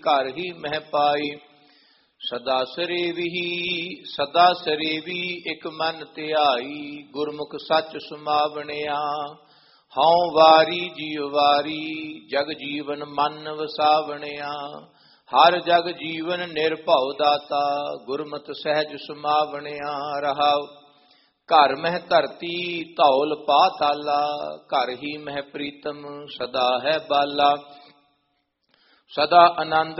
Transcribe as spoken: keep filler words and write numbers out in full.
ਘਰ ਹੀ ਮਹਿ ਪਾਈ। ਸਦਾ ਸਰੇਵੀ ਸਦਾ ਸਰੇਵੀ ਇਕ ਮਨ ਧਿਆਈ। ਗੁਰਮੁਖ ਸੱਚ ਸੁਮਾਵਣਿਆ ਹਉ ਵਾਰੀ ਜੀਵ ਵਾਰੀ। ਜਗ ਜੀਵਨ ਮਨ ਵਸਾਵਣਿਆ ਹਰ ਜਗ ਜੀਵਨ ਨਿਰਭਉ ਦਾਤਾ। ਗੁਰਮਤਿ ਸਹਿਜ ਸੁਮਾਵਣਿਆ ਰਹਾਉ। ਘਰ ਮਹਿ ਧਰਤੀ ਧੌਲ ਪਾਤਾਲਾ। ਘਰ ਹੀ ਮਹਿ ਪ੍ਰੀਤਮ ਸਦਾ ਹੈ ਬਾਲਾ। ਸਦਾ ਆਨੰਦ